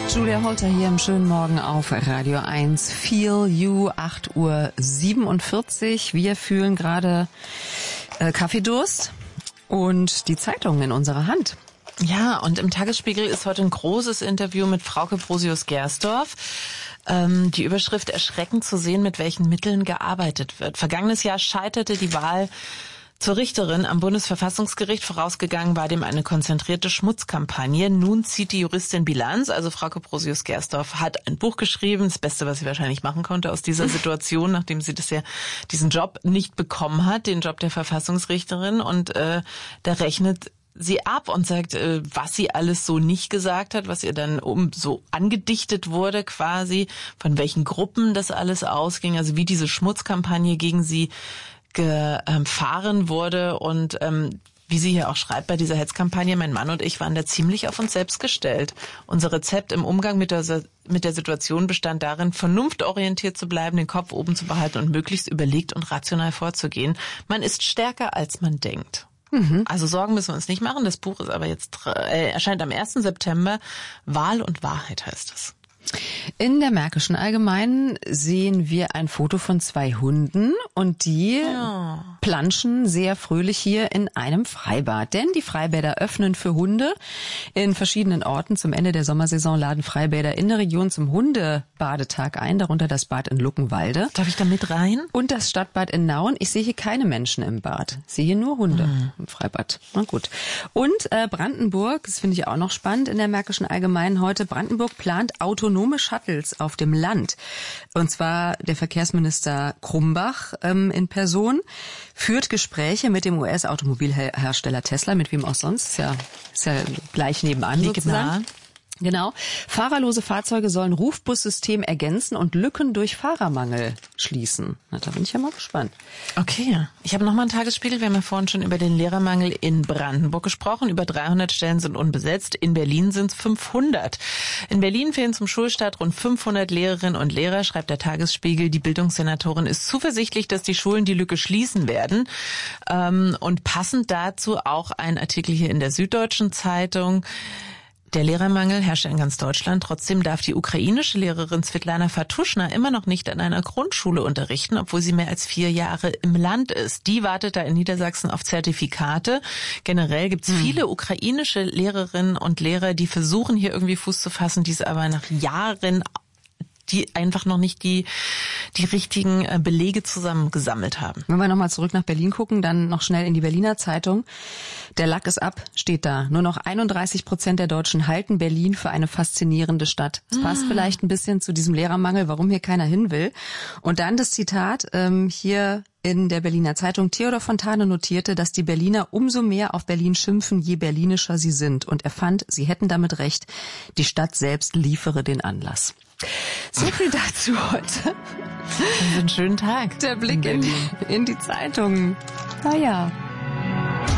Julia Holter hier im schönen Morgen auf Radio 1. Feel You, 8:47 Uhr. Wir fühlen gerade Kaffeedurst und die Zeitung in unserer Hand. Ja, und im Tagesspiegel ist heute ein großes Interview mit Frauke Brosius-Gersdorf. Die Überschrift: Erschreckend zu sehen, mit welchen Mitteln gearbeitet wird. Vergangenes Jahr scheiterte die Wahl zur Richterin am Bundesverfassungsgericht. Vorausgegangen war dem eine konzentrierte Schmutzkampagne. Nun zieht die Juristin Bilanz. Also Frauke Brosius-Gersdorf hat ein Buch geschrieben. Das Beste, was sie wahrscheinlich machen konnte aus dieser Situation, nachdem sie diesen Job nicht bekommen hat, den Job der Verfassungsrichterin. Und da rechnet sie ab und sagt, was sie alles so nicht gesagt hat, was ihr dann so angedichtet wurde quasi, von welchen Gruppen das alles ausging, also wie diese Schmutzkampagne gegen sie gefahren wurde und wie sie hier auch schreibt bei dieser Hetzkampagne: Mein Mann und ich waren da ziemlich auf uns selbst gestellt. Unser Rezept im Umgang mit der Situation bestand darin, vernunftorientiert zu bleiben, den Kopf oben zu behalten und möglichst überlegt und rational vorzugehen. Man ist stärker, als man denkt. Also Sorgen müssen wir uns nicht machen. Das Buch ist aber jetzt erscheint am 1. September. Wahl und Wahrheit heißt es. In der Märkischen Allgemeinen sehen wir ein Foto von 2 Hunden und die planschen sehr fröhlich hier in einem Freibad. Denn die Freibäder öffnen für Hunde in verschiedenen Orten. Zum Ende der Sommersaison laden Freibäder in der Region zum Hundebadetag ein, darunter das Bad in Luckenwalde. Darf ich da mit rein? Und das Stadtbad in Nauen. Ich sehe hier keine Menschen im Bad. Ich sehe hier nur Hunde im Freibad. Na gut. Und Brandenburg, das finde ich auch noch spannend in der Märkischen Allgemeinen heute. Brandenburg plant autonome Shuttles auf dem Land. Und zwar der Verkehrsminister Krumbach in Person führt Gespräche mit dem US-Automobilhersteller Tesla, mit wem auch sonst. Ist ja gleich nebenan sozusagen. Genau. Fahrerlose Fahrzeuge sollen Rufbussystem ergänzen und Lücken durch Fahrermangel schließen. Na, da bin ich ja mal gespannt. Okay. Ich habe nochmal einen Tagesspiegel. Wir haben ja vorhin schon über den Lehrermangel in Brandenburg gesprochen. Über 300 Stellen sind unbesetzt. In Berlin sind es 500. In Berlin fehlen zum Schulstart rund 500 Lehrerinnen und Lehrer, schreibt der Tagesspiegel. Die Bildungssenatorin ist zuversichtlich, dass die Schulen die Lücke schließen werden. Und passend dazu auch ein Artikel hier in der Süddeutschen Zeitung. Der Lehrermangel herrscht in ganz Deutschland. Trotzdem darf die ukrainische Lehrerin Svetlana Fatuschna immer noch nicht an einer Grundschule unterrichten, obwohl sie mehr als 4 Jahre im Land ist. Die wartet da in Niedersachsen auf Zertifikate. Generell gibt es viele ukrainische Lehrerinnen und Lehrer, die versuchen, hier irgendwie Fuß zu fassen, die es aber nach Jahren, die einfach noch nicht die richtigen Belege zusammengesammelt haben. Wenn wir nochmal zurück nach Berlin gucken, dann noch schnell in die Berliner Zeitung. Der Lack ist ab, steht da. Nur noch 31% der Deutschen halten Berlin für eine faszinierende Stadt. Das passt vielleicht ein bisschen zu diesem Lehrermangel, warum hier keiner hin will. Und dann das Zitat hier in der Berliner Zeitung. Theodor Fontane notierte, dass die Berliner umso mehr auf Berlin schimpfen, je berlinischer sie sind. Und er fand, sie hätten damit recht, die Stadt selbst liefere den Anlass. So viel dazu heute. Einen schönen Tag. Der Blick in die Zeitung. Naja.